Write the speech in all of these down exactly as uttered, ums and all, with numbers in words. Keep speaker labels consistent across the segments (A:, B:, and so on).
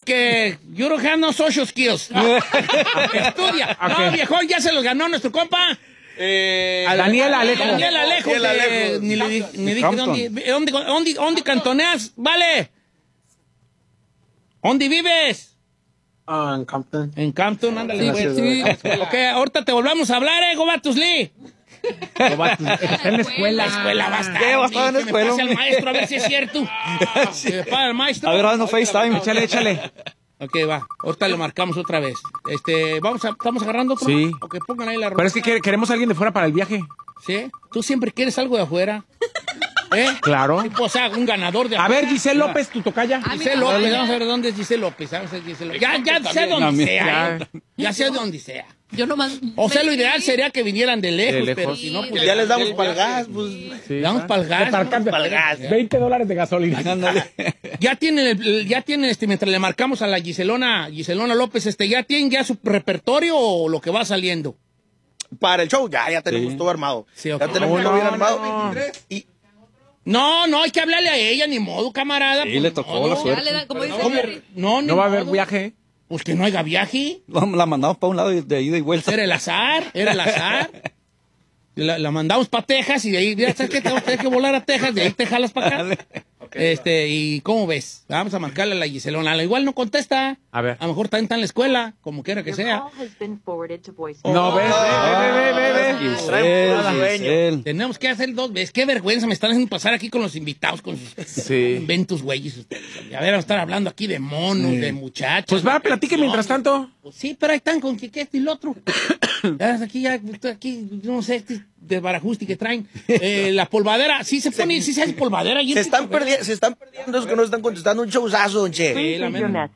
A: que you don't have no social skills. Estudia.
B: Okay.
A: No, viejón, ya se los ganó nuestro compa.
C: Eh,
A: A
B: Daniel Alejo.
A: Daniel Alejo.
C: Daniel
A: de-
C: Alejo.
A: Ni le di- ni dije
B: Compton.
A: dónde, dónde, dónde, dónde cantoneas, vale. ¿Dónde vives?
D: Ah, en Compton.
A: En Campton, ándale.
D: Sí,
A: pues.
D: sí, sí.
A: Ok, ahorita te volvamos a hablar, eh, Gobatus Lee.
B: Está en la escuela.
A: La escuela va a estar.
E: ¿Qué? ¿Va a estar en la
A: Que me
E: escuela,
A: pase al
E: hombre?
A: maestro a ver si es cierto. Que me pase al maestro.
E: A ver, haznos FaceTime.
B: Échale, échale.
A: Ok, va. Ahorita le marcamos otra vez. Este, vamos a, ¿estamos agarrando otro?
B: Sí.
A: Ok, pongan ahí la
B: Pero es que quer- queremos a alguien de fuera para el viaje.
A: ¿Sí? Tú siempre quieres algo de afuera. ¿Eh?
B: Claro.
A: Tipo, o sea, un ganador de
B: A
A: afuera.
B: ver, Giselle López, tu tocaya.
A: Giselle López, vamos a ver dónde es Giselle López. Vamos a ver Giselle López. Ya, ya sé dónde
B: No,
A: sea.
B: ya.
A: ¿eh? Ya sé dónde sea.
F: Yo nomás.
A: O sea,
F: me
A: lo ideal
F: fui.
A: sería que vinieran de lejos,
B: De lejos.
A: pero si no, pues
C: ya les damos para el gas, pues.
B: Sí.
A: damos para el gas.
B: Para
A: ¿no?
B: el gas.
A: Pa'l gas.
B: veinte dólares de gasolina.
E: Ándale.
A: Ya tienen, el- ya tienen, este, mientras le marcamos a la Giselona, Giselona López, este, ya tienen ya su repertorio o lo que va saliendo.
C: Para el show, ya, ya tenemos
E: Sí.
C: todo armado.
A: Sí, ok.
C: Ya tenemos
B: No,
C: todo bien
B: no,
C: armado.
B: no.
C: Y
A: No, no, hay que hablarle a ella, ni modo, camarada.
E: Sí,
A: pues,
E: le
A: ni
E: tocó
A: modo.
E: la
F: Ya
E: suerte.
F: le da, como dice
A: ¿Cómo?
F: Jerry.
A: No, ni
B: No va a haber
A: modo.
B: viaje.
A: Pues que no haya viaje.
E: La mandamos para un lado y de ida y vuelta.
A: Era el azar, era el azar. La, la mandamos para Texas y de ahí, ya sabes que tengo que volar a Texas, de ahí te jalas para acá. Este, y ¿cómo ves? Vamos a marcarle a la Giselona. Al igual no contesta.
B: A ver.
A: A lo mejor también está en la escuela, como quiera que sea.
B: No, ves,
A: Oh.
B: ve, ve, ve, ve, ve.
E: Giselle, Giselle.
A: Tenemos que hacer dos veces. Qué vergüenza me están haciendo pasar aquí con los invitados, con sus
B: Sí.
A: inventos, güeyes. ustedes. A ver, vamos a estar hablando aquí de monos, de muchachos.
B: Pues va,
A: de
B: platique mientras tanto.
A: Pues sí, pero ahí están con que, que esto y lo otro. Ya, aquí, ya, aquí, no sé, este de barajusti que traen. Eh, la polvadera, sí se pone, sí se hace polvadera. Y
C: se
A: este-
C: están, perdi- se están perdiendo esos que no están contestando un showzazo, don Che.
A: Sí, la mera.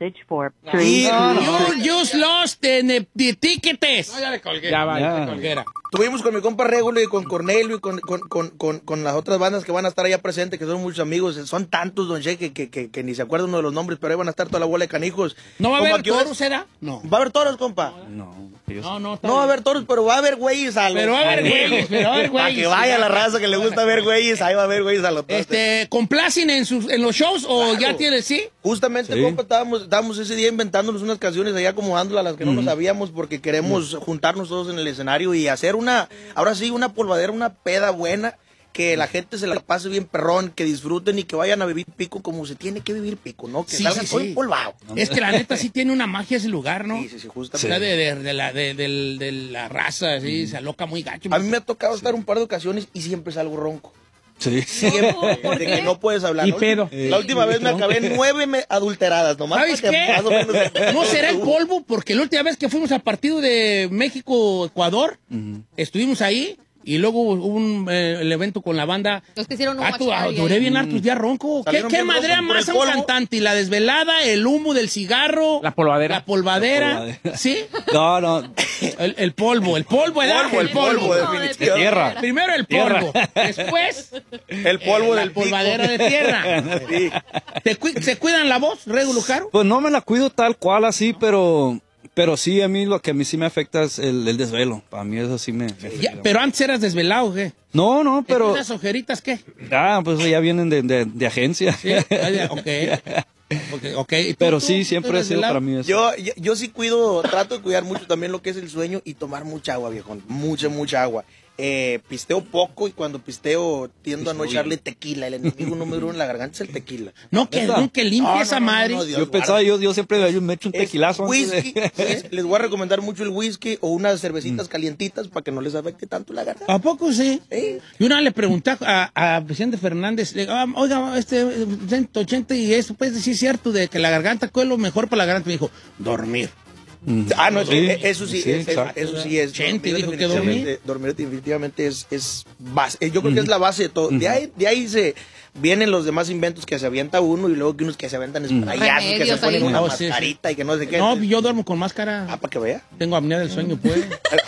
C: Y
A: You just lost the, the, the tickets.
C: ya le colgué.
B: Ya va,
E: Ya.
B: ya colgué.
A: Era.
C: Tuvimos con mi compa Régulo y con Cornelio y con, con, con, con, con las otras bandas que van a estar allá presentes, que son muchos amigos. Son tantos, don Che, que, que, que, que ni se acuerda uno de los nombres, pero ahí van a estar toda la bola de canijos.
A: ¿No va a
C: Como
A: haber
C: aquí horas-
A: toros, era? No.
C: Va a haber toros, compa.
E: No, que yo-
A: No, no. está
C: No va a
A: bien.
C: haber toros, pero va a haber güeyes a los...
A: Pero va a haber güeyes, pero va a haber
C: Para
A: güeyes.
C: que vaya la raza que le gusta ver güeyes, ahí va a haber güeyes a los toros.
A: Este, ¿complacen en, sus, en los shows o
C: Claro.
A: ya tiene, sí?
C: Justamente,
E: Sí.
C: compa, estábamos, estábamos ese día inventándonos unas canciones allá, acomodándolas, las que no nos sabíamos, porque queremos juntarnos todos en el escenario y hacer una, ahora sí, una polvadera, una peda buena, que la gente se la pase bien perrón, que disfruten y que vayan a vivir pico como se tiene que vivir pico, ¿no? Que
A: Sí,
C: salgan
A: sí,
C: todo
A: sí.
C: empolvado.
A: Es que la neta sí tiene una magia ese lugar, ¿no?
C: Sí, sí, sí,
A: O
C: justamente.
A: sea, de, de, de la, de, del- de la raza, sí, se aloca muy gacho.
C: A mí me ha tocado estar un par de ocasiones y siempre salgo ronco.
E: Sí.
C: Siempre,
F: ¿Por
C: de
F: qué?
C: que no puedes hablar.
B: Y
C: La
B: pedo.
C: ulti- La última vez me acabé nueve me- adulteradas, nomás.
A: ¿Sabes
C: para que
A: qué?
C: más o menos-
A: ¿No será el polvo? Porque la última vez que fuimos al partido de México-Ecuador, estuvimos ahí y luego hubo un, eh, el evento con la banda.
F: Los que hicieron un
A: Ah, tú,
F: watch
A: ah,
F: party
A: duré
F: ahí.
A: bien hartos días ronco. ¿Qué,
C: Salieron
A: qué
C: bien
A: madrea
C: roncos por
A: más
C: el
A: a un
C: polvo.
A: cantante? ¿La desvelada, el humo del cigarro?
B: La polvadera.
A: La polvadera.
E: La polvadera.
A: ¿Sí?
E: No, no.
A: El, el polvo, el polvo, ¿verdad?
C: Polvo, el polvo,
F: de
C: definitivamente.
E: tierra.
A: Primero el polvo, después
C: El polvo
A: eh,
C: del
A: la polvadera de tierra.
C: Sí.
A: ¿Te cu- ¿Se cuidan la voz, Rego Lujaro?
E: Pues no me la cuido tal cual así, pero pero sí a mí lo que a mí sí me afecta es el, el desvelo. Para mí eso sí me, me afecta.
A: Ya, pero antes eras desvelado, ¿qué?
E: No, no, pero
A: ¿Esas ojeritas qué?
E: ah, pues ya vienen de, de, de agencia.
A: Sí, ah, ya, ok. Okay, okay. ¿Y tú,
E: Pero
A: tú,
E: sí,
A: tú
E: siempre ha
A: eres
E: sido
A: desvelado?
E: para mí eso.
C: Yo, yo, yo sí cuido, trato de cuidar mucho también lo que es el sueño y tomar mucha agua, viejón. Mucha, mucha agua. Eh, pisteo poco y cuando pisteo tiendo a no echarle tequila. El enemigo número uno en la garganta es el tequila.
A: No, que,
E: ¿Neta?
A: no, que limpia
C: No,
A: esa
C: no, no,
A: madre.
C: no, Dios
E: Yo pensaba,
C: guarde.
E: yo, yo siempre yo me echo un
C: Es
E: tequilazo antes de-
C: whisky, es- les voy a recomendar mucho el whisky o unas cervecitas calientitas para que no les afecte tanto la garganta.
A: ¿A poco sí?
C: Sí.
A: Y una le pregunté a, a Vicente Fernández, le digo, ah, oiga, este, ciento ochenta y eso, pues sí es cierto, de que la garganta, ¿cuál es lo mejor para la garganta? Me dijo, dormir.
C: Ah, no,
E: Sí,
C: eh, eso sí,
E: sí,
C: es, es-
E: exacto.
C: eso sí es.
A: Chente
C: dormir
A: dijo que
C: definitivamente- dormir definitivamente es, es base. eh, Yo creo que es la base de todo. De ahí, de ahí se vienen los demás inventos que se avienta uno y luego que unos que se aventan sprayazos, que se
F: Remedios
C: ponen
F: ahí.
C: una
A: No, sí, sí.
C: mascarita y que no sé qué.
A: No, yo duermo con máscara.
C: Ah, para que vea.
A: Tengo apnea del sueño, pues.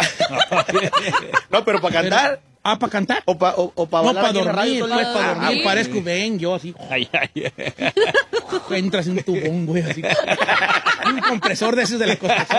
C: No, pero para cantar
A: Ah, ¿para cantar?
C: o para o, o pa
A: No,
C: bailar
A: para
C: aquí en la
A: dormir,
C: radio,
A: pues,
C: todo el
A: para
C: día.
A: dormir.
F: Ah,
A: Parezco Ben, yo así.
E: Ay, ay.
A: Entras en un tubón, güey, así. Un compresor de esos de la construcción.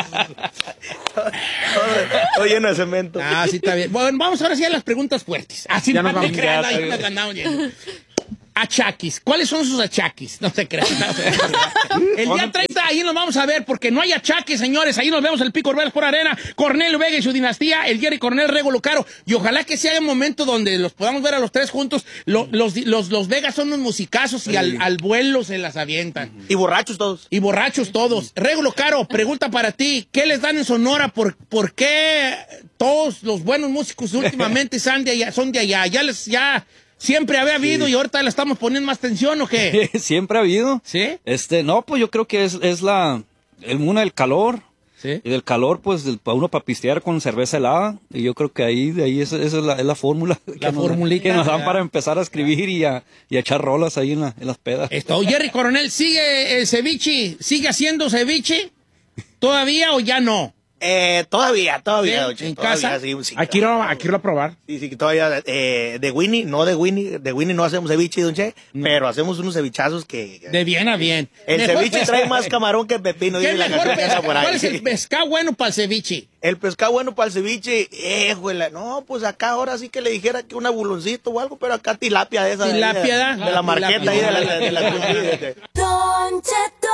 C: Todo, todo lleno de cemento.
A: Ah, sí, está bien. Bueno, vamos ahora sí a las preguntas fuertes. Así
B: Ya
A: no
B: nos
A: te
B: vamos.
A: creas,
E: Ya,
A: ahí
E: está
A: nos andamos yendo. Achaquis. ¿Cuáles son sus achaquis? No te creas. El día treinta ahí nos vamos a ver, porque no hay achaque, señores. Ahí nos vemos el Pico Orbelas por Arena, Cornelio Vega y su dinastía, el Jerry Coronel, Regulo Caro. Y ojalá que sea un momento donde los podamos ver a los tres juntos. Lo, los, los, los Vegas son unos musicazos y
C: Sí.
A: al, al vuelo se las avientan.
C: Y borrachos todos.
A: Y borrachos todos. Regulo Caro, pregunta para ti. ¿Qué les dan en Sonora? ¿Por, por qué todos los buenos músicos últimamente son de allá? Son de allá? ¿Ya les, ya siempre había habido
E: Sí.
A: y ahorita le estamos poniendo más tensión o qué?
E: Siempre ha habido.
A: ¿Sí?
E: Este, no, pues yo creo que es, es la, el, una, el calor.
A: Sí.
E: Y del calor, pues, para uno para pistear con cerveza helada. Y yo creo que ahí, de ahí, esa, esa es la, es la fórmula.
A: La
E: que nos-
A: formulita,
E: Que nos dan
A: ¿verdad?
E: para empezar a escribir y a, y a echar rolas ahí en, la, en las pedas.
A: Esto, Jerry Coronel, ¿sigue el ceviche? ¿Sigue haciendo ceviche? ¿Todavía o ya no?
C: Eh, todavía, todavía,
A: ¿Sí?
C: Don Cheto,
A: ¿En
C: todavía,
A: casa?
C: sí, sí,
B: Aquí lo, aquí lo a probar.
C: Sí, sí, todavía, eh, de Winnie, no de Winnie, de Winnie no hacemos ceviche, Don Che, pero hacemos unos cevichazos que...
A: De bien a bien.
C: el
A: Mejor
C: ceviche
A: pes-
C: trae más camarón que pepino,
A: ¿Qué
C: dice la
A: mejor
C: canción que anda
A: pesca-
C: por ahí.
A: ¿Cuál es el pescado bueno para el ceviche?
C: El pescado bueno para el ceviche, eh, güey, no, pues acá ahora sí que le dijera que un abuloncito o algo, pero acá tilapia de esa. de-
A: Tilapia,
C: de,
A: ¿da?
C: de la marqueta ahí, de la...
A: Tilapia.
C: De la, de la-
F: Don Cheto.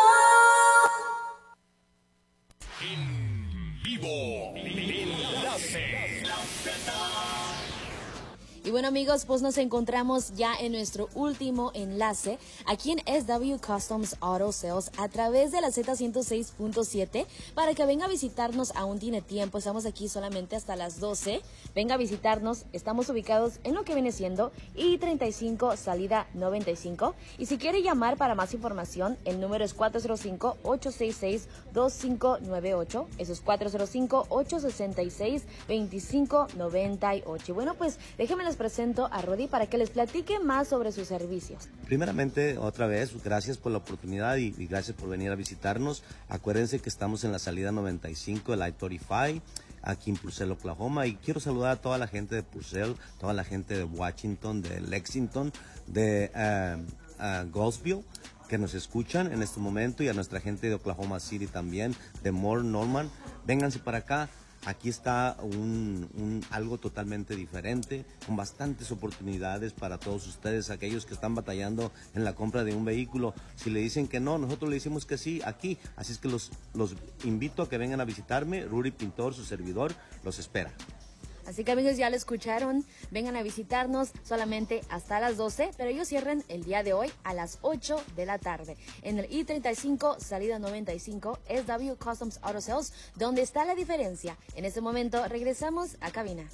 F: Y bueno amigos, pues nos encontramos ya en nuestro último enlace aquí en S W Customs Auto Sales a través de la Z ciento seis punto siete para que venga a visitarnos. Aún tiene tiempo, estamos aquí solamente hasta las doce. Venga a visitarnos, estamos ubicados en lo que viene siendo I treinta y cinco salida noventa y cinco. Y si quiere llamar para más información, el número es cuatro cero cinco, ocho seis seis, dos cinco nueve ocho. Eso es cuatro cero cinco, ocho seis seis, dos cinco nueve ocho. Y bueno, pues déjenme les presento a Rodi para que les platique más sobre sus servicios.
G: Primeramente, otra vez, gracias por la oportunidad y, y gracias por venir a visitarnos. Acuérdense que estamos en la salida noventa y cinco del I treinta y cinco, aquí en Purcell, Oklahoma. Y quiero saludar a toda la gente de Purcell, toda la gente de Washington, de Lexington, de uh, uh, Goldsville, que nos escuchan en este momento, y a nuestra gente de Oklahoma City también, de Moore, Norman. Vénganse para acá. Aquí está un, un, algo totalmente diferente, con bastantes oportunidades para todos ustedes, aquellos que están batallando en la compra de un vehículo. Si le dicen que no, nosotros le decimos que sí, aquí. Así es que los, los invito a que vengan a visitarme. Rudy Pintor, su servidor, los espera.
F: Así que amigos, ya lo escucharon, vengan a visitarnos solamente hasta las doce, pero ellos cierran el día de hoy a las ocho de la tarde en el I treinta y cinco, salida noventa y cinco, S W Customs Auto Sales, donde está la diferencia. En este momento regresamos a cabina.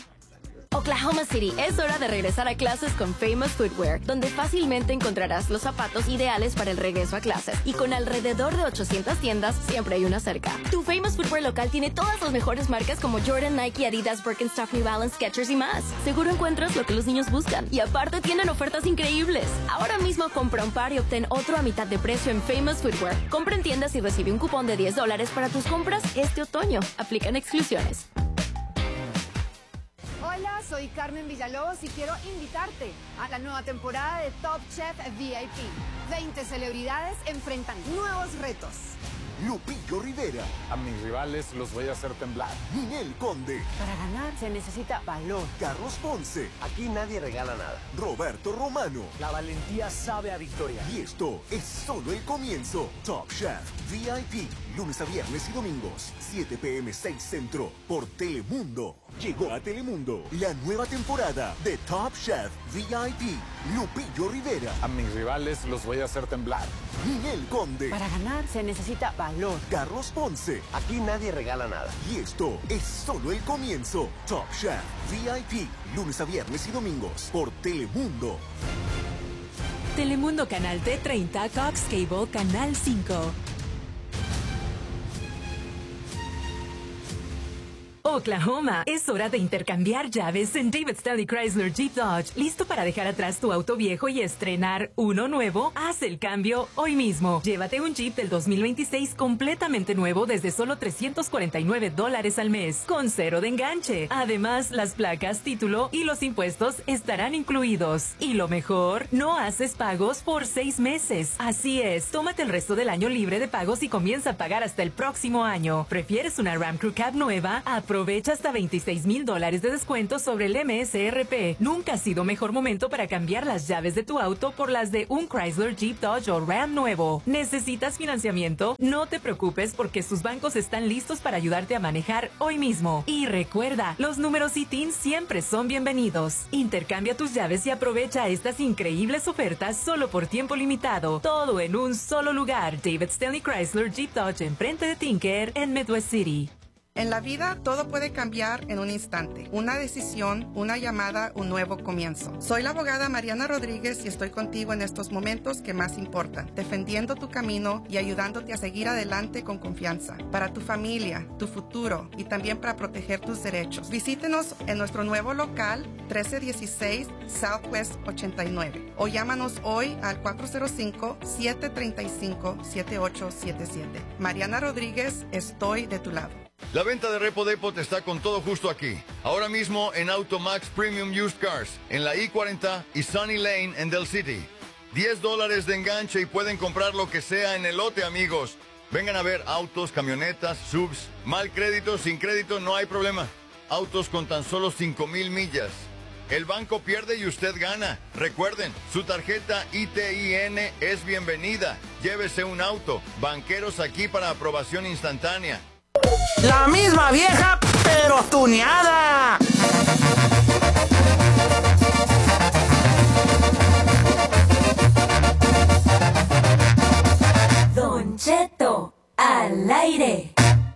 H: Oklahoma City, es hora de regresar a clases con Famous Footwear, donde fácilmente encontrarás los zapatos ideales para el regreso a clases. Y con alrededor de ochocientas tiendas, siempre hay una cerca. Tu Famous Footwear local tiene todas las mejores marcas como Jordan, Nike, Adidas, Birkenstock, New Balance, Skechers y más. Seguro encuentras lo que los niños buscan. Y aparte tienen ofertas increíbles. Ahora mismo compra un par y obtén otro a mitad de precio en Famous Footwear. Compra en tiendas y recibe un cupón de diez dólares para tus compras este otoño. Aplican exclusiones.
I: Hola, soy Carmen Villalobos y quiero invitarte a la nueva temporada de Top Chef V I P. veinte celebridades enfrentan nuevos retos.
J: Lupillo Rivera.
K: A mis rivales los voy a hacer temblar.
J: Ninel Conde.
I: Para ganar se necesita valor.
J: Carlos Ponce.
L: Aquí nadie regala nada.
J: Roberto Romano.
L: La valentía sabe a victoria.
J: Y esto es solo el comienzo. Top Chef V I P. Lunes a viernes y domingos. siete p m seis Centro. Por Telemundo. Llegó a Telemundo la nueva temporada de Top Chef V I P. Lupillo Rivera.
K: A mis rivales los voy a hacer temblar.
J: Ninel Conde.
I: Para ganar se necesita valor.
J: Carlos Ponce.
L: Aquí nadie regala nada.
J: Y esto es solo el comienzo. Top Chef V I P. Lunes a viernes y domingos. Por Telemundo.
M: Telemundo Canal T treinta, Cox Cable Canal cinco. Oklahoma, es hora de intercambiar llaves en David Stanley Chrysler Jeep Dodge. ¿Listo para dejar atrás tu auto viejo y estrenar uno nuevo? Haz el cambio hoy mismo. Llévate un Jeep del dos mil veintiséis completamente nuevo desde solo trescientos cuarenta y nueve dólares al mes, con cero de enganche. Además, las placas, título y los impuestos estarán incluidos. Y lo mejor, no haces pagos por seis meses. Así es, tómate el resto del año libre de pagos y comienza a pagar hasta el próximo año. ¿Prefieres una Ram Crew Cab nueva? Aprovecha aprovecha hasta veintiséis mil dólares de descuento sobre el M S R P. Nunca ha sido mejor momento para cambiar las llaves de tu auto por las de un Chrysler, Jeep, Dodge o Ram nuevo. ¿Necesitas financiamiento? No te preocupes porque sus bancos están listos para ayudarte a manejar hoy mismo. Y recuerda, los números I T I N siempre son bienvenidos. Intercambia tus llaves y aprovecha estas increíbles ofertas solo por tiempo limitado. Todo en un solo lugar. David Stanley Chrysler, Jeep, Dodge, enfrente de Tinker en Midwest City.
N: En la vida todo puede cambiar en un instante. Una decisión, una llamada, un nuevo comienzo. Soy la abogada Mariana Rodríguez y estoy contigo en estos momentos que más importan, defendiendo tu camino y ayudándote a seguir adelante con confianza. Para tu familia, tu futuro y también para proteger tus derechos. Visítenos en nuestro nuevo local trece dieciséis Southwest ochenta y nueve o llámanos hoy al cuatro cero cinco, siete tres cinco, siete ocho siete siete. Mariana Rodríguez, estoy de tu lado.
O: La venta de Repo Depot está con todo justo aquí. Ahora mismo en Automax Premium Used Cars, en la I cuarenta y Sunny Lane en Del City. diez dólares de enganche y pueden comprar lo que sea en el lote, amigos. Vengan a ver autos, camionetas, subs. Mal crédito, sin crédito, no hay problema. Autos con tan solo cinco mil millas. El banco pierde y usted gana. Recuerden, su tarjeta I T I N es bienvenida. Llévese un auto. Banqueros aquí para aprobación instantánea.
P: La misma vieja, pero tuneada.
Q: Don Cheto, al aire.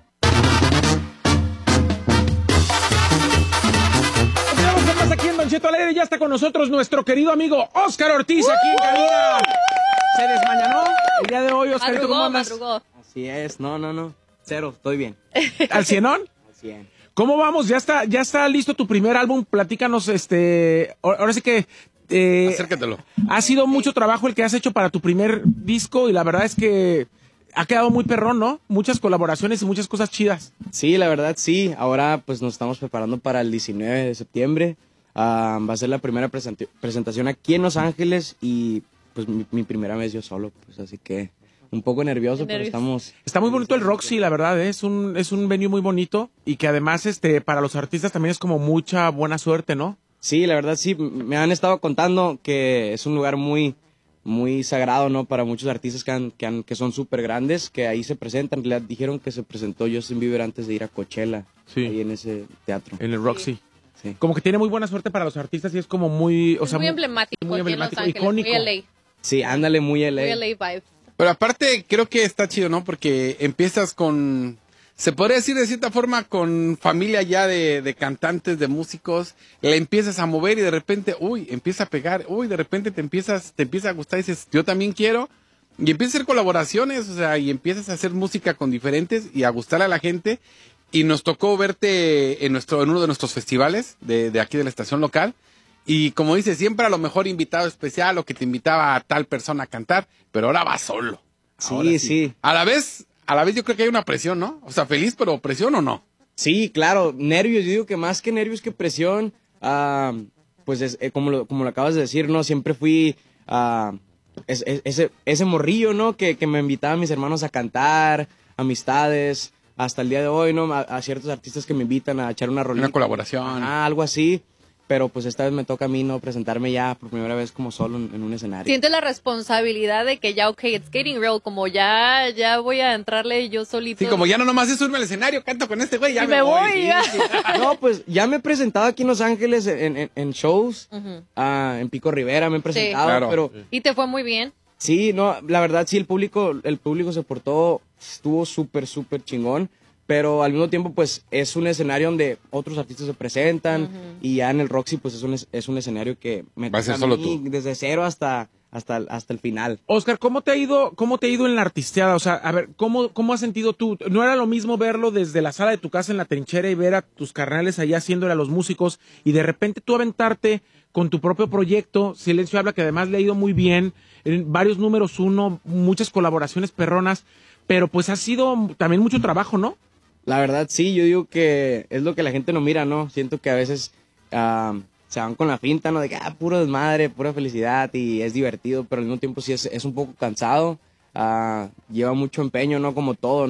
B: Continuamos con más aquí en Don Cheto al aire. Ya está con nosotros nuestro querido amigo Oscar Ortiz aquí en cabina. Se desmañanó el día de hoy, Oscarito, ¿cómo andas?
R: Madrugó. Así es, no, no, no. Cero, estoy bien.
B: ¿Al cienón?
R: Al cien.
B: ¿Cómo vamos? ¿Ya está, ya está listo tu primer álbum? Platícanos, este... Ahora sí que... Eh,
S: Acércatelo.
B: Ha sido mucho trabajo el que has hecho para tu primer disco y la verdad es que ha quedado muy perrón, ¿no? Muchas colaboraciones y muchas cosas chidas.
R: Sí, la verdad sí. Ahora pues nos estamos preparando para el diecinueve de septiembre. Uh, va a ser la primera present- presentación aquí en Los Ángeles y pues mi, mi primera vez yo solo, pues así que... Un poco nervioso, pero estamos...
B: Está muy bonito el Roxy, la verdad, ¿eh? es un es un venue muy bonito y que además este para los artistas también es como mucha buena suerte, ¿no?
R: Sí, la verdad sí, me han estado contando que es un lugar muy muy sagrado, ¿no? Para muchos artistas que, han, que, han, que son súper grandes, que ahí se presentan. En realidad dijeron que se presentó Justin Bieber antes de ir a Coachella,
B: sí,
R: ahí en ese teatro.
B: En el Roxy.
R: Sí.
B: Como que tiene muy buena suerte para los artistas y es como muy... O
T: Es
B: sea,
T: muy emblemático,
B: muy
T: aquí en Los
B: emblemático,
T: Ángeles,
B: icónico.
T: muy L A.
R: Sí, ándale, muy L A.
T: Muy L A vibe.
S: Pero aparte creo que está chido, ¿no? Porque empiezas con, se podría decir de cierta forma, con familia ya de, de cantantes, de músicos, la empiezas a mover y de repente, uy, empieza a pegar, uy, de repente te empiezas, te empieza a gustar y dices, yo también quiero, y empiezas a hacer colaboraciones, o sea, y empiezas a hacer música con diferentes y a gustar a la gente, y nos tocó verte en nuestro, en uno de nuestros festivales de, de aquí de la estación local. Y como dices, siempre a lo mejor invitado especial o que te invitaba a tal persona a cantar, pero ahora vas solo.
R: Sí,
S: Ahora
R: sí.
S: A la vez, a la vez yo creo que hay una presión, ¿no? O sea, feliz, pero presión o no.
R: Sí, claro, nervios, yo digo que más que nervios que presión, ah, pues es, eh, como, lo, como lo acabas de decir, ¿no? Siempre fui ah, es, es- ese, ese morrillo, ¿no? Que, que me invitaban mis hermanos a cantar, amistades, hasta el día de hoy, ¿no? A, a ciertos artistas que me invitan a echar una rolita.
S: Una colaboración.
R: Ah, algo así. Pero pues esta vez me toca a mí, ¿no? Presentarme ya por primera vez como solo en, en un escenario.
T: Sientes la responsabilidad de que ya, ok, it's getting real, como ya, ya voy a entrarle yo solito.
S: Sí, como ya no nomás es subirme al escenario, canto con este güey, ya
T: Y
S: me,
T: me
S: voy.
T: voy, ya.
R: No, pues ya me he presentado aquí en Los Ángeles en, en- en shows,
T: Ujú.
R: ah, en Pico Rivera me he presentado,
S: Claro.
R: pero
T: Y te fue muy bien.
R: sí, no, la verdad sí, el público, el público se portó, estuvo súper, súper chingón, pero al mismo tiempo pues es un escenario donde otros artistas se presentan y ya en el Roxy pues es un, es- es un escenario que me
B: Va a ser
R: toca
B: solo
R: mí
B: tú.
R: desde cero hasta, hasta, hasta el final.
B: Oscar, ¿cómo te ha ido, cómo te ha ido en la artisteada? O sea, a ver, ¿cómo, cómo has sentido tú? ¿No era lo mismo verlo desde la sala de tu casa en la trinchera y ver a tus carnales allá haciéndole a los músicos y de repente tú aventarte con tu propio proyecto, Silencio Habla, que además le ha ido muy bien, en varios números uno, muchas colaboraciones perronas, pero pues ha sido también mucho trabajo, ¿no?
R: La verdad, sí, yo digo que es lo que la gente no mira, ¿no? Siento que a veces ah, se van con la finta, ¿no? De que, ah, puro desmadre, pura felicidad y es divertido, pero al mismo tiempo sí es, es un poco cansado. ah, lleva mucho empeño, ¿no? Como todo, ¿no?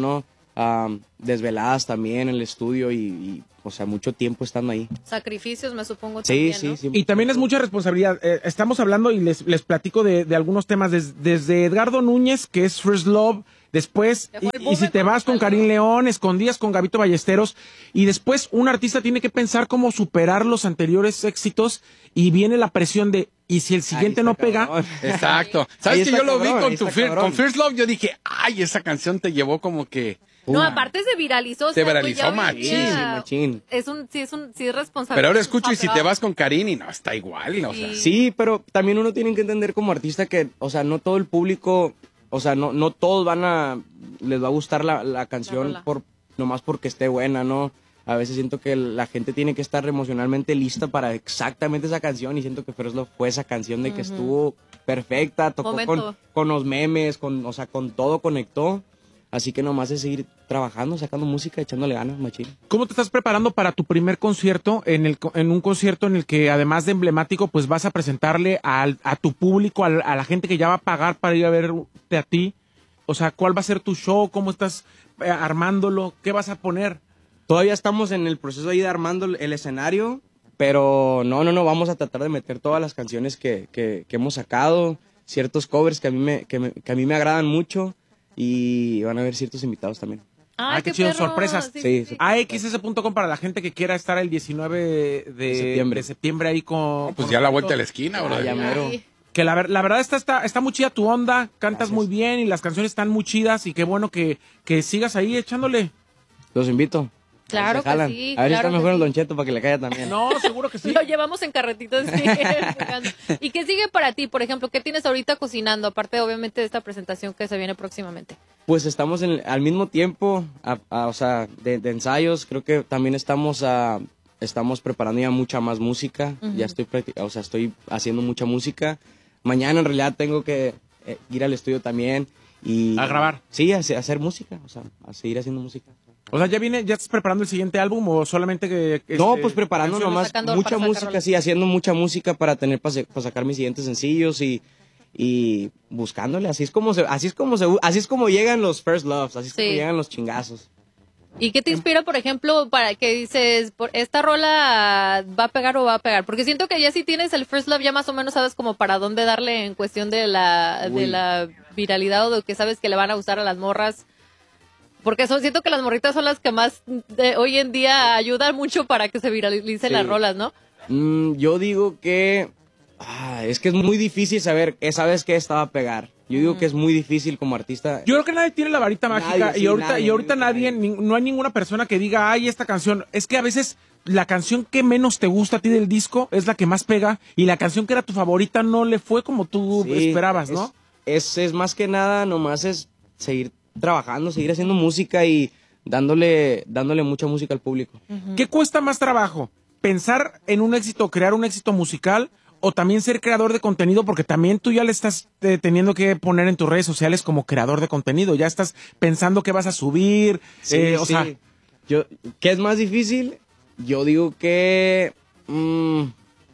R: um, desveladas también en el estudio y, y, o sea, mucho tiempo estando ahí.
T: Sacrificios, me supongo.
R: Sí,
T: también,
R: sí,
T: ¿no?
R: sí.
B: Y también es mucha responsabilidad. Eh, estamos hablando y les, les platico de, de algunos temas, des- desde Edgardo Núñez, que es First Love, después, y, y si te vas con Karim León, Escondidas con Gabito Ballesteros, y después un artista tiene que pensar cómo superar los anteriores éxitos, y viene la presión de, y si el siguiente no pega...
S: Exacto.
B: Ahí
S: ¿Sabes que
B: está
S: yo lo
B: cabrón,
S: vi con
B: ahí
S: tu
B: está
S: fir-
B: cabrón.
S: con First Love? Yo dije, ay, esa canción te llevó como que...
T: No,
S: Uh.
T: aparte se viralizó. o
S: Se
T: sea, pues,
S: viralizó
T: ya hoy en
S: machín.
T: día
S: Sí, machín.
T: Es un, sí, es un, sí es responsable.
S: Pero ahora escucho y si te vas con Karini, no, está igual. O sea.
R: Sí, pero también uno tiene que entender como artista que, o sea, no todo el público, o sea, no, no todos van a, les va a gustar la, la canción
T: rola.
R: por nomás porque esté buena, ¿no? A veces siento que la gente tiene que estar emocionalmente lista para exactamente esa canción y siento que First Love fue esa canción de que
T: Ujú.
R: estuvo perfecta, tocó
T: Momento.
R: con, con los memes, con, o sea, con todo conectó. Así que nomás es seguir trabajando, sacando música, echándole ganas, machín.
B: ¿Cómo te estás preparando para tu primer concierto? En, el, co- en un concierto en el que, además de emblemático, pues vas a presentarle al- a tu público, al- a, la gente que ya va a pagar para ir a verte a ti. O sea, ¿cuál va a ser tu show? ¿Cómo estás eh, armándolo? ¿Qué vas a poner?
R: Todavía estamos en el proceso ahí de armando el- el escenario, pero no, no, no, vamos a tratar de meter todas las canciones que, que, que hemos sacado, ciertos covers que a mí me, que me, que a mí me agradan mucho y van a haber ciertos invitados también.
B: Ay, qué, chido,
T: perro.
B: sorpresas.
T: Sí,
R: Sí, sí.
B: A X S punto com para la gente que quiera estar el diecinueve de
R: septiembre.
B: de septiembre ahí con...
S: Pues
B: con
S: ya a la
B: nosotros.
S: vuelta de la esquina, bro.
R: Ah, ya mero.
B: Que la, ver- la verdad está, está, está muy chida tu onda, cantas muy bien y las canciones están muy chidas y qué bueno que, que sigas ahí echándole.
R: Los invito.
T: Claro
R: Se
T: que
R: jalan.
T: sí,
R: A ver si
T: claro
R: está
T: que
R: mejor el
T: sí.
R: Don Cheto para que le caiga también.
B: No, seguro que sí.
T: Lo llevamos en carretitas. sí, empujando. ¿Y qué sigue para ti? Por ejemplo, ¿qué tienes ahorita cocinando? Aparte, obviamente, de esta presentación que se viene próximamente.
R: Pues estamos en, al mismo tiempo, a- a- o sea, de, de ensayos, creo que también estamos a, estamos preparando ya mucha más música,
T: Ujú.
R: ya estoy, practi- o sea, estoy haciendo mucha música. Mañana en realidad tengo que eh, ir al estudio también y...
B: ¿A grabar?
R: Sí, a, hacer- a hacer música, o sea, a seguir haciendo música.
B: O sea, ¿ya viene, ya estás preparando el siguiente álbum o solamente que... que,
R: No,
B: este,
R: pues preparando
B: canciones?
R: nomás
T: Sacando
R: mucha
T: para sacar
R: música,
T: rolas.
R: sí, haciendo mucha música para tener para sacar mis siguientes sencillos y, y buscándole, así es como se, así es como se, así es como llegan los first loves, así es como
T: Sí.
R: llegan los chingazos.
T: ¿Y qué te inspira, por ejemplo, para que dices, por esta rola va a pegar o va a pegar? Porque siento que ya si tienes el First Love, ya más o menos sabes como para dónde darle en cuestión de la, de
R: Uy.
T: la viralidad o de que sabes que le van a gustar a las morras. Porque son, siento que las morritas son las que más de, hoy en día ayudan mucho para que se viralicen
R: Sí.
T: las rolas, ¿no?
R: Mm, yo digo que ah, es que es muy difícil saber, eh, sabes que esta va a pegar. Yo digo que es muy difícil como artista.
B: Yo creo que nadie tiene la varita mágica
R: Nadie,
B: y
R: sí,
B: ahorita,
R: nadie,
B: y ahorita
R: nadie,
B: nadie, nin- no hay ninguna persona que diga, ay, esta canción. Es que a veces la canción que menos te gusta a ti del disco es la que más pega y la canción que era tu favorita no le fue como tú
R: Sí,
B: esperabas,
R: es-
B: ¿no?
R: Es, es más que nada, nomás es seguir trabajando, seguir haciendo música y dándole, dándole mucha música al público.
B: ¿Qué cuesta más trabajo? ¿Pensar en un éxito, crear un éxito musical o también ser creador de contenido? Porque también tú ya le estás eh, teniendo que poner en tus redes sociales como creador de contenido. Ya estás pensando qué vas a subir.
R: Sí,
B: eh, o
R: sí.
B: sea,
R: Yo, ¿qué es más difícil? Yo digo que mm,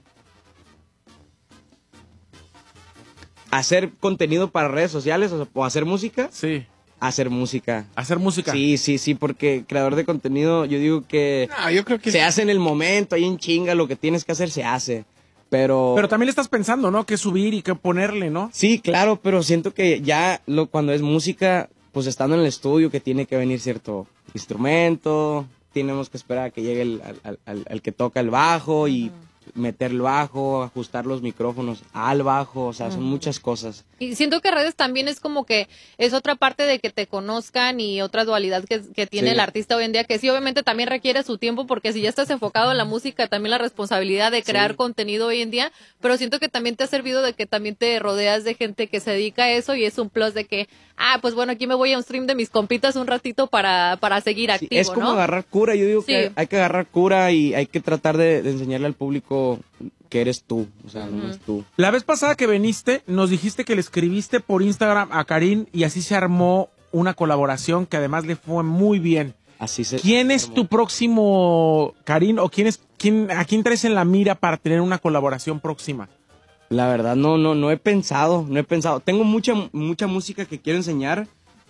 R: hacer contenido para redes sociales o, sea, o hacer música.
B: Sí.
R: Hacer música.
B: Hacer música.
R: Sí, sí, sí, porque creador de contenido, yo digo que,
S: No, yo creo que
R: se
S: sí.
R: hace en el momento, ahí en chinga, lo que tienes que hacer se hace. Pero,
B: pero también le estás pensando, ¿no? Qué subir y qué ponerle, ¿no?
R: sí, claro, pero siento que ya lo, cuando es música, pues estando en el estudio, que tiene que venir cierto instrumento, tenemos que esperar a que llegue el, al, al- al- al que toca el bajo y meter el bajo, ajustar los micrófonos al bajo, o sea, son
T: Ujú.
R: muchas cosas.
T: Y siento que redes también es como que es otra parte de que te conozcan y otra dualidad que, que tiene
R: Sí.
T: el artista hoy en día, que sí obviamente también requiere su tiempo, porque si ya estás enfocado en la música, también la responsabilidad de crear
R: Sí.
T: contenido hoy en día, pero siento que también te ha servido de que también te rodeas de gente que se dedica a eso y es un plus de que, ah, pues bueno, aquí me voy a un stream de mis compitas un ratito para, para seguir
R: Sí,
T: activo,
R: es como
T: ¿no?
R: agarrar cura, yo digo
T: Sí.
R: que hay que agarrar cura y hay que tratar de, de enseñarle al público que eres tú, o sea, no es tú.
B: La vez pasada que viniste, nos dijiste que le escribiste por Instagram a Karim y así se armó una colaboración que además le fue muy bien.
R: Así se,
B: ¿Quién es tu próximo Karim o quién es quién a quién traes en la mira para tener una colaboración próxima?
R: La verdad no no no he pensado, no he pensado. Tengo mucha mucha música que quiero enseñar,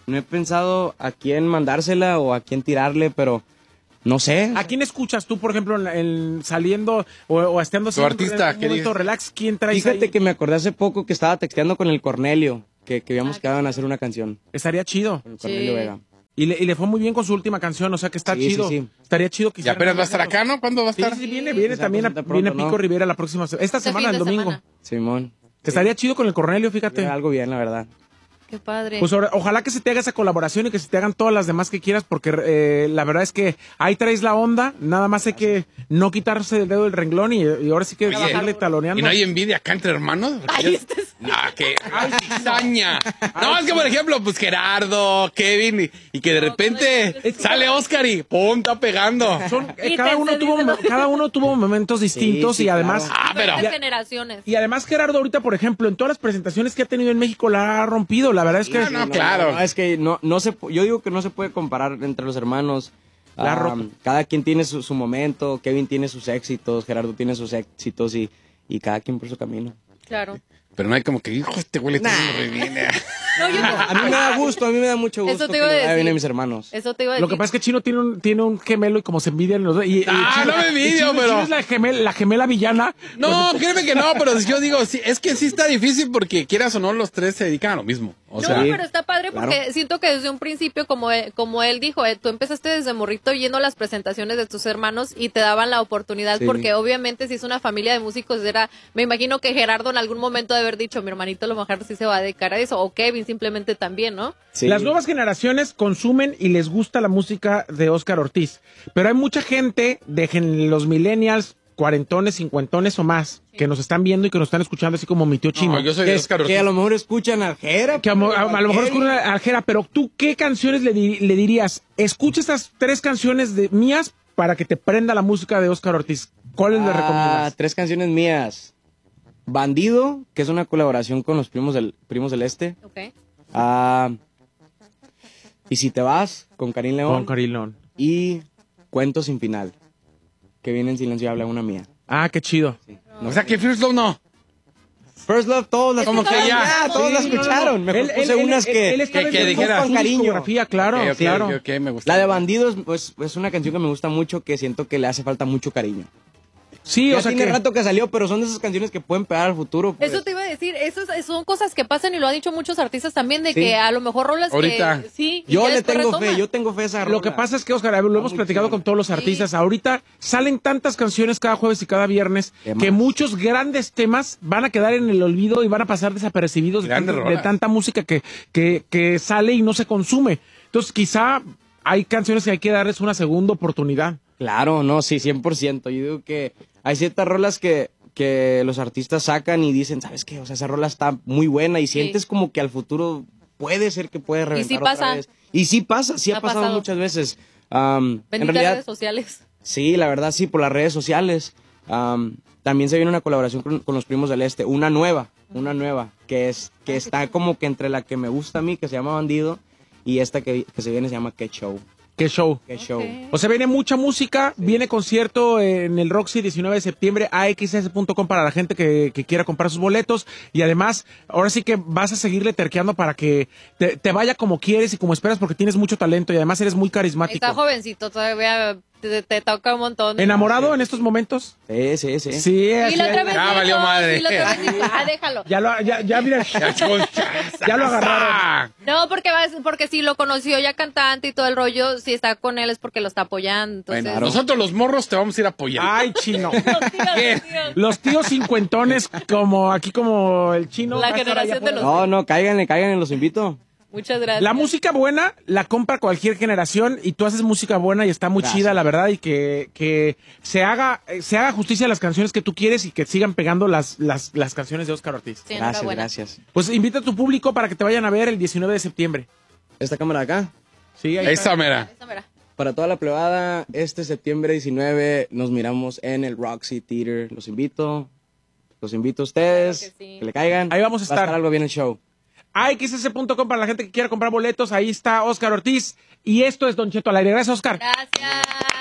R: no he pensado a quién mandársela o a quién tirarle, pero no sé.
B: ¿A quién escuchas tú, por ejemplo, en, en saliendo o, o estando
S: Tu artista,
B: en un
S: ¿qué
B: momento
S: dices?
B: relax? ¿Quién traes
R: Fíjate
B: ahí?
R: que me acordé hace poco que estaba texteando con el Cornelio, que, que habíamos quedado en hacer una canción.
B: Estaría chido.
R: Con el Cornelio Vega.
B: Y le, y le fue muy bien con su última canción, o sea que está
R: Sí,
B: chido.
R: sí, sí.
B: Estaría chido que
S: Y
B: hicieran
S: apenas va a
B: más
S: estar
B: juntos.
S: acá, ¿no? ¿Cuándo va a
B: Sí,
S: estar?
B: sí, viene, viene
R: Se
B: también, a-
R: presenta
B: viene
R: pronto,
B: Pico
R: ¿no?
B: Rivera la próxima semana. Esta
T: Este
B: semana,
T: fin
B: el
T: de
B: domingo.
T: semana.
R: Simón.
B: Que estaría chido con el Cornelio, fíjate.
R: Era algo bien, la verdad.
T: Qué padre.
B: Pues ahora, ojalá que se te haga esa colaboración y que se te hagan todas las demás que quieras, porque eh, la verdad es que ahí traes la onda, nada más hay que no quitarse el dedo del renglón y, y ahora sí que
S: Oye,
B: seguirle taloneando.
S: ¿Y no hay envidia acá entre hermanos?
T: Ay, este es-
S: No, que ay, cizaña. No, es que por ejemplo, pues Gerardo, Kevin, y, y que de repente sale Oscar y ¡pum! Está pegando.
B: Son- eh,
T: Y
B: cada,
T: te
B: uno
T: se
B: tuvo,
T: dice-
B: cada uno tuvo momentos distintos
R: sí,
B: y además...
R: claro.
S: Ah, pero.
T: Diferentes generaciones.
B: Y además Gerardo ahorita, por ejemplo, en todas las presentaciones que ha tenido en México la ha rompido. La verdad es que...
S: No, no, claro.
R: No, es que no, no se, pu- yo digo que no se puede comparar entre los hermanos.
B: La
R: Ah,
B: ropa.
R: cada quien tiene su, su momento, Kevin tiene sus éxitos, Gerardo tiene sus éxitos y, y cada quien por su camino.
T: Claro.
S: Pero no hay como que, hijo, este güey le está yendo re bien. eh.
T: No, yo
R: A mí me da gusto, a mí me da mucho
T: Eso
R: gusto
T: te
R: que
T: iba a
R: le vaya
T: decir.
R: bien a mis hermanos.
T: Eso te iba a decir.
B: Lo que pasa es que Chino tiene un, tiene un gemelo y como se envidian los dos. Y, y
S: Ah,
B: Chino-
S: no me envidio,
B: y Chino-
S: pero-
B: Chino es la gemela, la gemela villana.
S: No, créeme que no, pero yo digo, sí, es que sí está difícil porque quieras o no, los tres se dedican a lo mismo. O
T: No,
S: sea,
T: pero está padre porque
R: claro.
T: siento que desde un principio, como él, como él dijo, eh, tú empezaste desde morrito yendo a las presentaciones de tus hermanos y te daban la oportunidad
R: Sí.
T: porque obviamente si es una familia de músicos era, me imagino que Gerardo en algún momento de haber dicho, mi hermanito a lo mejor sí se va a dedicar a eso, o Kevin simplemente también, ¿no?
R: Sí.
B: Las nuevas generaciones consumen y les gusta la música de Óscar Ortiz. Pero hay mucha gente de gen- los millennials, cuarentones, cincuentones o más, que nos están viendo y que nos están escuchando, así como mi tío Chino.
S: no, yo soy
R: que,
S: de
R: es-
S: Oscar
R: que
S: Ortiz.
R: a lo mejor escuchan a Jera.
B: Que a, mo- a- a lo mejor
R: Kevin.
B: escuchan a Aljera, pero tú, ¿qué canciones le, di- le dirías? Escucha estas tres canciones de mías para que te prenda la música de Óscar Ortiz. ¿Cuáles le
R: Ah,
B: recomiendas?
R: tres canciones mías. Bandido, que es una colaboración con los primos del, primos del Este.
T: Ok.
R: Ah, y si te vas, con Karim León.
B: Con Carilón.
R: Y Cuento sin final, que viene en silencio y habla una mía.
B: Ah, qué chido.
S: o sea que First Love no.
R: First Love, todos las
S: Como que ya.
R: todos la
B: Sí, no, no,
R: escucharon.
B: no.
R: Mejor
B: Él-
R: puse
B: él-
R: unas
B: él-
R: que,
B: él está
S: que- que
B: vendiendo
S: dijera
B: su
R: con cariño.
B: discografía, claro,
S: Ok, ok,
B: claro.
S: ok, ok, me gusta.
R: La de Bandidos pues, es una canción que me gusta mucho, que siento que le hace falta mucho cariño.
B: Sí,
R: ya
B: o sea
R: tiene
B: que...
R: rato que salió, pero son de esas canciones que pueden pegar al futuro. pues.
T: Eso te iba a decir, eso es- son cosas que pasan y lo han dicho muchos artistas también, de
R: Sí.
T: que a lo mejor rolas
S: Ahorita.
T: que sí. y
R: Yo
T: ya
R: le
T: después
R: tengo
T: retoman.
R: fe, yo tengo fe a esa
B: Lo que
R: rola.
B: pasa es que, Oscar, a ver, lo
R: Está
B: hemos
R: muy
B: platicado
R: chido.
B: con todos los artistas. Ahorita salen tantas canciones cada jueves y cada viernes
R: ¿Qué
B: que
R: más?
B: muchos grandes temas van a quedar en el olvido y van a pasar desapercibidos de
S: Grandes
B: tanta, de
S: rolas.
B: tanta música que, que, que sale y no se consume. Entonces, quizá hay canciones que hay que darles una segunda oportunidad.
R: Claro, no, sí, cien por ciento. Yo digo que hay ciertas rolas que, que los artistas sacan y dicen, ¿sabes qué? O sea, esa rola está muy buena y sientes como que al futuro puede ser que puede reventar
T: sí
R: otra
T: pasa.
R: vez. Y sí pasa, sí ha,
T: Ha
R: pasado,
T: pasado.
R: muchas veces. Am, en
T: Bendita
R: realidad,
T: redes sociales.
R: sí, la verdad sí, por las redes sociales. Am, también se viene una colaboración con, con los primos del Este, una nueva, una nueva, que es que está como que entre la que me gusta a mí, que se llama Bandido, y esta que, que se viene se llama Qué Show.
B: ¿Qué show?
R: Qué Show.
B: O sea, viene mucha música, viene concierto en el Roxy diecinueve de septiembre, a x s punto com para la gente que, que quiera comprar sus boletos. Y además, ahora sí que vas a seguirle terqueando para que te, te vaya como quieres y como esperas porque tienes mucho talento y además eres muy carismático.
T: Está jovencito, todavía te, te toca un montón.
B: ¿Enamorado en estos momentos?
R: Sí, sí, sí.
B: Sí,
T: Y
B: así
T: la otra
B: es.
T: vez
S: Ah,
T: dijo,
S: valió madre.
T: y la otra vez dijo, ah, déjalo.
B: Ya lo, ya, ya, mira, ya lo agarraron.
T: No, porque vas, porque si lo conoció ya cantante y todo el rollo, si está con él es porque lo está apoyando. Entonces,
S: Bueno, nosotros los morros te vamos a ir apoyando.
B: Ay, Chino.
T: Los tíos,
S: ¿Qué?
T: los tíos.
B: Los tíos cincuentones, como aquí como el Chino.
T: La
B: va a estar allá
T: generación de
B: afuera.
T: los-
R: No, no, cáiganle, cáiganle, los invito.
T: Muchas gracias.
B: La música buena la compra cualquier generación y tú haces música buena y está muy
R: Gracias.
B: chida, la verdad, y que, que se haga eh, se haga justicia a las canciones que tú quieres y que sigan pegando las, las, las canciones de Óscar Ortiz.
T: Sí,
R: Gracias,
T: enhorabuena.
R: gracias.
B: Pues invita a tu público para que te vayan a ver el diecinueve de septiembre.
R: ¿Esta cámara de acá?
B: Sí, ahí está.
S: Esa mera.
T: Esa mera.
R: Para toda la plebada, este septiembre diecinueve nos miramos en el Roxy Theater. Los invito, los invito a ustedes,
T: Claro que sí.
R: que le caigan.
B: Ahí vamos a
R: Va
B: estar.
R: algo bien el show.
B: a x s punto com para la gente que quiera comprar boletos. Ahí está Óscar Ortiz. Y esto es Don Cheto al aire. Gracias, Óscar.
T: Gracias.